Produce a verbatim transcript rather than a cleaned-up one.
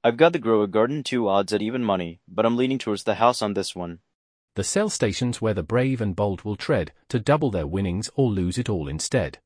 I've got the Grow a Garden two odds at even money, but I'm leaning towards the house on this one. The sell stations where the brave and bold will tread to double their winnings or lose it all instead.